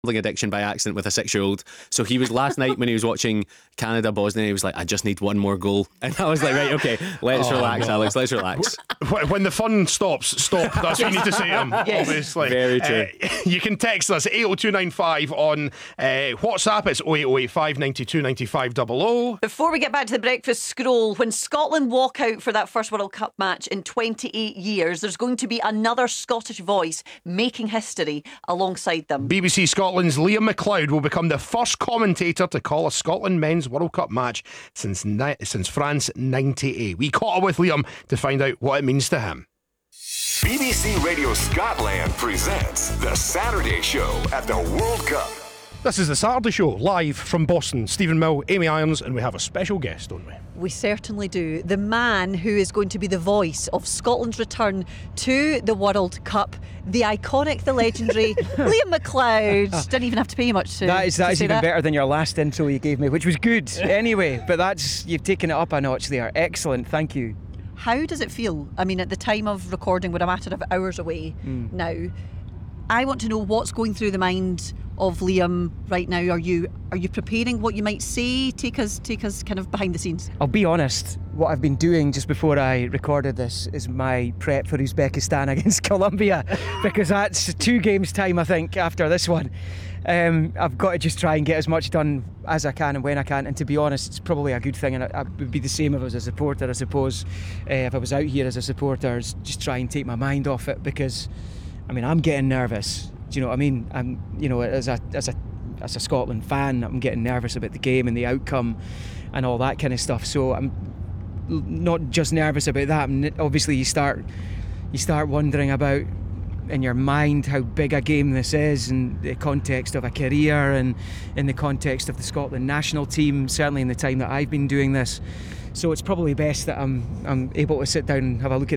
gambling addiction by accident with a 6-year-old. So he was last night when he was watching Canada Bosnia, he was like, I just need one more goal. And I was like, right, okay, let's relax, no. Alex, let's relax. When the fun stops, stop. That's what you need to say to him, obviously. Very true. You can text us 80295 on WhatsApp. It's 08085 92 95 00. Before we get back to the breakfast scroll, when Scotland walk out for that first World Cup match in 28 years, there's going to be another Scottish voice making history alongside them. BBC Scotland's Liam McLeod will become the first commentator to call a Scotland men's World Cup match since France 98. We caught up with Liam to find out what it means to him. BBC Radio Scotland presents The Saturday Show at the World Cup. This is The Saturday Show, live from Boston. Stephen Mill, Amy Irons, and we have a special guest, don't we? We certainly do. The man who is going to be the voice of Scotland's return to the World Cup, the iconic, the legendary Liam McLeod. Didn't even have to pay you much to That is say even that. better than your last intro you gave me, which was good anyway, but you've taken it up a notch there. Excellent, thank you. How does it feel? I mean, at the time of recording, we're a matter of hours away now. I want to know what's going through the mind of Liam right now. Are you preparing what you might say? Take us kind of behind the scenes. I'll be honest, what I've been doing just before I recorded this is my prep for Uzbekistan against Colombia, because that's 2 games time, I think, after this one. I've got to just try and get as much done as I can and when I can, and to be honest, it's probably a good thing, and it would be the same if I was a supporter, I suppose. If I was out here as a supporter, just try and take my mind off it, because I mean, I'm getting nervous. Do you know what I mean? I'm, as a Scotland fan, I'm getting nervous about the game and the outcome and all that kind of stuff. So I'm not just nervous about that. Obviously, you start wondering about in your mind how big a game this is in the context of a career and in the context of the Scotland national team, certainly in the time that I've been doing this. So it's probably best that I'm able to sit down and have a look at